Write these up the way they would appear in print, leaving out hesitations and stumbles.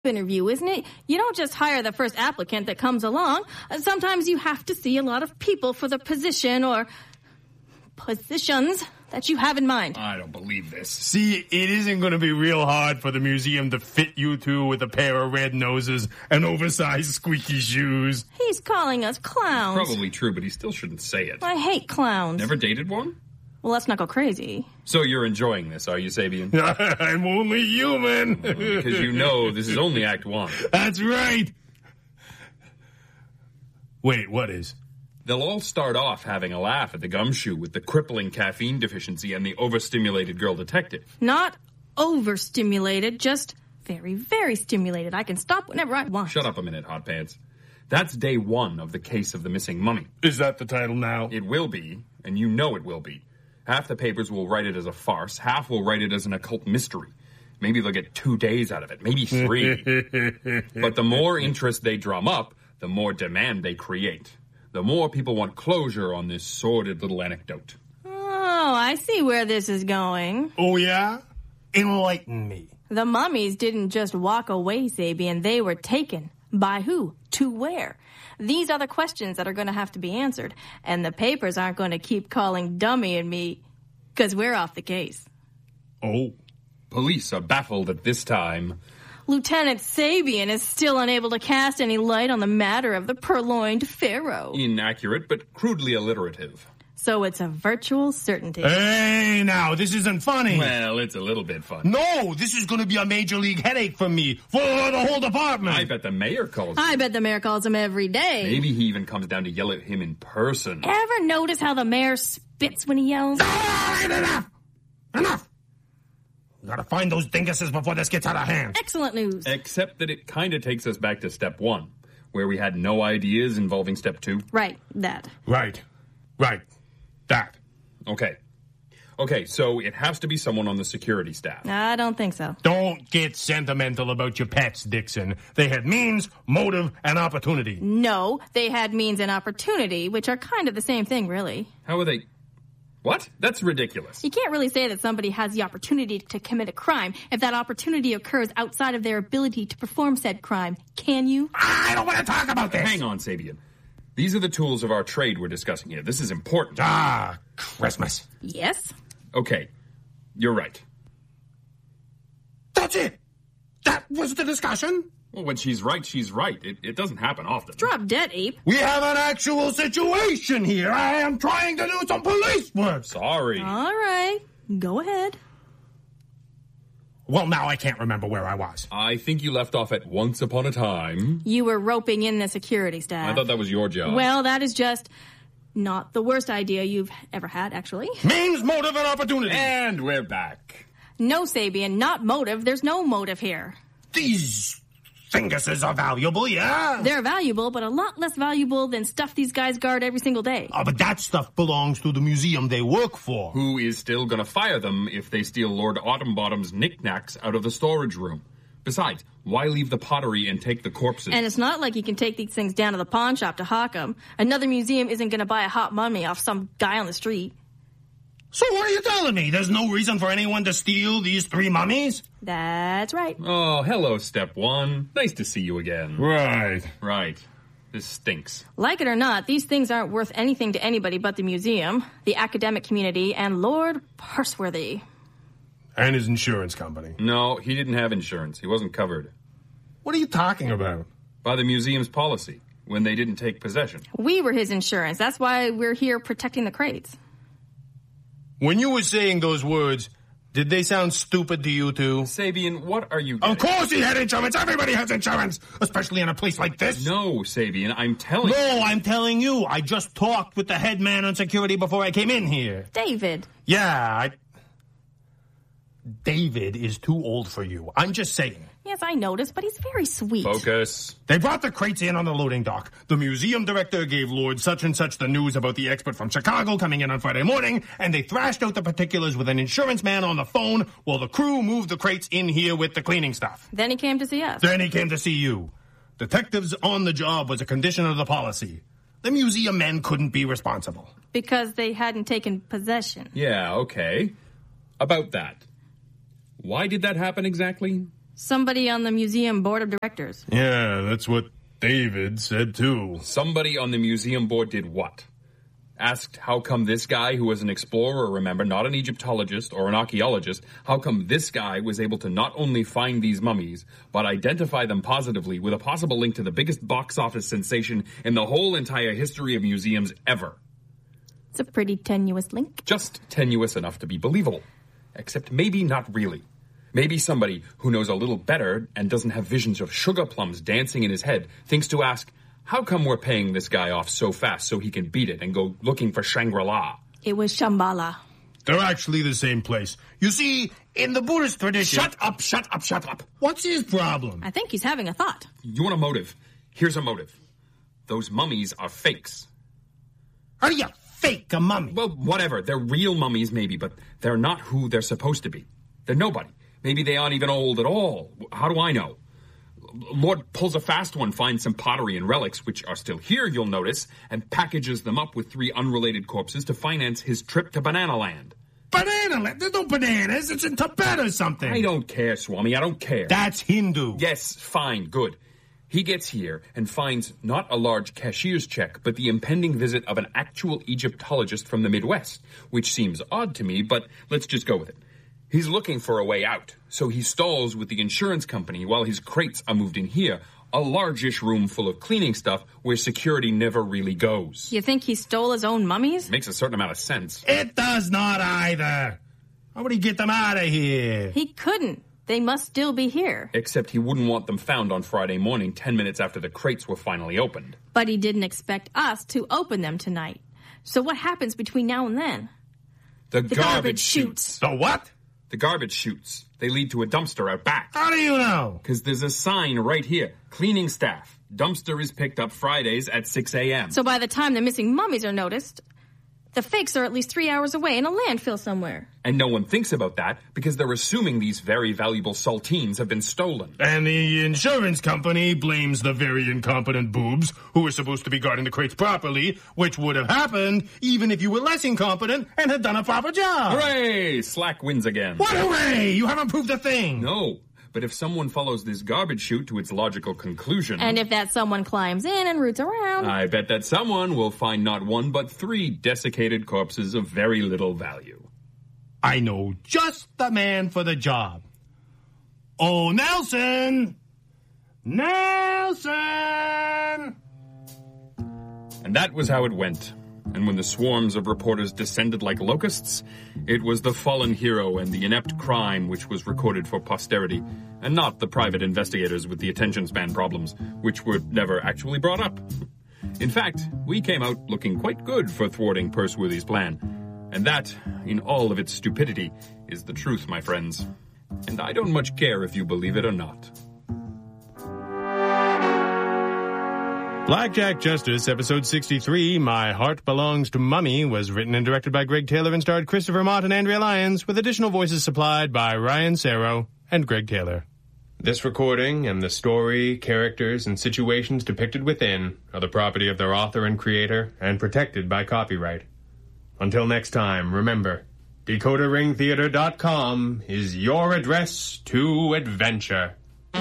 interview, isn't it? You don't just hire the first applicant that comes along. Sometimes you have to see a lot of people for the position or positions that you have in mind. I don't believe this. See, it isn't going to be real hard for the museum to fit you two with a pair of red noses and oversized squeaky shoes. He's calling us clowns. Probably true, but he still shouldn't say it. I hate clowns. Never dated one? Well, let's not go crazy. So you're enjoying this, are you, Sabian? I'm only human. Because you know this is only Act 1. That's right. Wait, what is? They'll all start off having a laugh at the gumshoe with the crippling caffeine deficiency and the overstimulated girl detective. Not overstimulated, just very, very stimulated. I can stop whenever I want. Shut up a minute, Hot Pants. That's day 1 of the case of the missing mummy. Is that the title now? It will be, and you know it will be. Half the papers will write it as a farce, half will write it as an occult mystery. Maybe they'll get 2 days out of it, maybe 3. But the more interest they drum up, the more demand they create. The more people want closure on this sordid little anecdote. Oh, I see where this is going. Oh, yeah? Enlighten me. The mummies didn't just walk away, Sabian. They were taken. By who? To where? These are the questions that are going to have to be answered. And the papers aren't going to keep calling Dummy and me, because we're off the case. Oh. Police are baffled at this time. Lieutenant Sabian is still unable to cast any light on the matter of the purloined pharaoh. Inaccurate, but crudely alliterative. So it's a virtual certainty. Hey, now, this isn't funny. Well, it's a little bit fun. No, this is going to be a major league headache for me, for the whole department. I bet the mayor calls him. I bet the mayor calls him every day. Maybe he even comes down to yell at him in person. Ever notice how the mayor spits when he yells? Enough! Enough! We gotta find those dinguses before this gets out of hand. Excellent news. Except that it kind of takes us back to step 1, where we had no ideas involving step 2. Right, that. Right. That. Okay, so it has to be someone on the security staff. I don't think so. Don't get sentimental about your pets, Dixon. They had means, motive, and opportunity. No, they had means and opportunity, which are kind of the same thing, really. How are they... What? That's ridiculous. You can't really say that somebody has the opportunity to commit a crime if that opportunity occurs outside of their ability to perform said crime. Can you? I don't want to talk about this. Hang on, Sabian. These are the tools of our trade we're discussing here. This is important. Ah, Christmas. Yes? Okay, you're right. That's it. That was the discussion. Well, when she's right, she's right. It doesn't happen often. Drop dead, ape. We have an actual situation here. I am trying to do some police work. Sorry. All right. Go ahead. Well, now I can't remember where I was. I think you left off at once upon a time. You were roping in the security staff. I thought that was your job. Well, that is just not the worst idea you've ever had, actually. Means, motive, and opportunity. And we're back. No, Sabian, not motive. There's no motive here. These dinguses are valuable, yeah? They're valuable, but a lot less valuable than stuff these guys guard every single day. Oh, but that stuff belongs to the museum they work for. Who is still going to fire them if they steal Lord Autumnbottom's knickknacks out of the storage room? Besides, why leave the pottery and take the corpses? And it's not like you can take these things down to the pawn shop to hawk them. Another museum isn't going to buy a hot mummy off some guy on the street. So what are you telling me? There's no reason for anyone to steal these 3 mummies? That's right. Oh, hello, Step 1. Nice to see you again. Right. This stinks. Like it or not, these things aren't worth anything to anybody but the museum, the academic community, and Lord Purseworthy. And his insurance company. No, he didn't have insurance. He wasn't covered. What are you talking about? By the museum's policy, when they didn't take possession. We were his insurance. That's why we're here protecting the crates. When you were saying those words, did they sound stupid to you two? Sabian, what are you getting? Of course he had insurance. Everybody has insurance, especially in a place like this. No, Sabian, I'm telling you. No, I'm telling you. I just talked with the head man on security before I came in here. David. Yeah, David is too old for you. I'm just saying. Yes, I noticed, but he's very sweet. Focus. They brought the crates in on the loading dock. The museum director gave Lord such and such the news about the expert from Chicago coming in on Friday morning, and they thrashed out the particulars with an insurance man on the phone while the crew moved the crates in here with the cleaning stuff. Then he came to see us. Then he came to see you. Detectives on the job was a condition of the policy. The museum men couldn't be responsible. Because they hadn't taken possession. Yeah, okay. About that. Why did that happen exactly? Somebody on the museum board of directors. Yeah, that's what David said too. Somebody on the museum board did what? Asked how come this guy, who was an explorer, remember, not an Egyptologist or an archaeologist, how come this guy was able to not only find these mummies, but identify them positively with a possible link to the biggest box office sensation in the whole entire history of museums ever? It's a pretty tenuous link. Just tenuous enough to be believable. Except maybe not really. Maybe somebody who knows a little better and doesn't have visions of sugar plums dancing in his head thinks to ask, how come we're paying this guy off so fast so he can beat it and go looking for Shangri-La? It was Shambhala. They're actually the same place. You see, in the Buddhist tradition... Shut up. What's his problem? I think he's having a thought. You want a motive? Here's a motive. Those mummies are fakes. How do you fake a mummy? Well, whatever. They're real mummies, maybe, but they're not who they're supposed to be. They're nobody. Maybe they aren't even old at all. How do I know? Lord pulls a fast one, finds some pottery and relics, which are still here, you'll notice, and packages them up with 3 unrelated corpses to finance his trip to Banana Land. Banana Land? There's no bananas. It's in Tibet or something. I don't care, Swami. I don't care. That's Hindu. Yes, fine, good. He gets here and finds not a large cashier's check, but the impending visit of an actual Egyptologist from the Midwest, which seems odd to me, but let's just go with it. He's looking for a way out, so he stalls with the insurance company while his crates are moved in here, a largish room full of cleaning stuff where security never really goes. You think he stole his own mummies? Makes a certain amount of sense. It does not either. How would he get them out of here? He couldn't. They must still be here. Except he wouldn't want them found on Friday morning, 10 minutes after the crates were finally opened. But he didn't expect us to open them tonight. So what happens between now and then? The garbage chutes. The what? The garbage chutes. They lead to a dumpster out back. How do you know? Because there's a sign right here. Cleaning staff. Dumpster is picked up Fridays at 6 a.m. So by the time the missing mummies are noticed, the fakes are at least 3 hours away in a landfill somewhere. And no one thinks about that because they're assuming these very valuable saltines have been stolen. And the insurance company blames the very incompetent boobs who were supposed to be guarding the crates properly, which would have happened even if you were less incompetent and had done a proper job. Hooray! Slack wins again. What hooray? You haven't proved a thing. No. But if someone follows this garbage chute to its logical conclusion... And if that someone climbs in and roots around... I bet that someone will find not 1 but 3 desiccated corpses of very little value. I know just the man for the job. Oh, Nelson! Nelson! And that was how it went. And when the swarms of reporters descended like locusts, it was the fallen hero and the inept crime which was recorded for posterity, and not the private investigators with the attention span problems, which were never actually brought up. In fact, we came out looking quite good for thwarting Purseworthy's plan. And that, in all of its stupidity, is the truth, my friends. And I don't much care if you believe it or not. Blackjack Justice, episode 63, My Heart Belongs to Mummy, was written and directed by Greg Taylor and starred Christopher Mott and Andrea Lyons, with additional voices supplied by Ryan Serro and Greg Taylor. This recording and the story, characters, and situations depicted within are the property of their author and creator and protected by copyright. Until next time, remember, DecoderRingTheater.com is your address to adventure.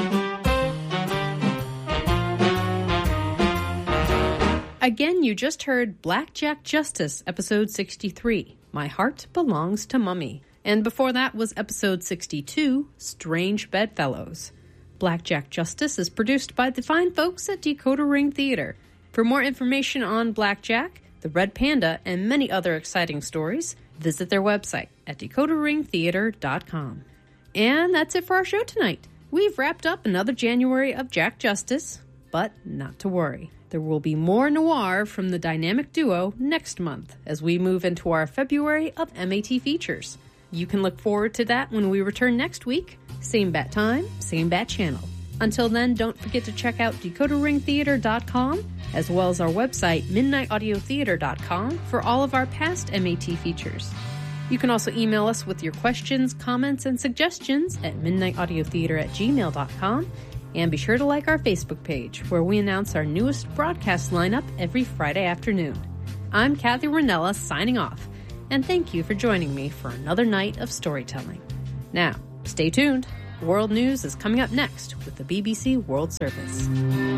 Again, you just heard Blackjack Justice, episode 63, My Heart Belongs to Mummy. And before that was episode 62, Strange Bedfellows. Blackjack Justice is produced by the fine folks at Decoder Ring Theater. For more information on Blackjack, the Red Panda, and many other exciting stories, visit their website at DecoderRingTheater.com. And that's it for our show tonight. We've wrapped up another January of Jack Justice, but not to worry. There will be more noir from the dynamic duo next month as we move into our February of MAT features. You can look forward to that when we return next week. Same bat time, same bat channel. Until then, don't forget to check out DecoderRingTheater.com as well as our website, MidnightAudioTheater.com, for all of our past MAT features. You can also email us with your questions, comments, and suggestions at MidnightAudioTheater@gmail.com. And be sure to like our Facebook page, where we announce our newest broadcast lineup every Friday afternoon. I'm Kathy Ranella signing off, and thank you for joining me for another night of storytelling. Now, stay tuned. World News is coming up next with the BBC World Service.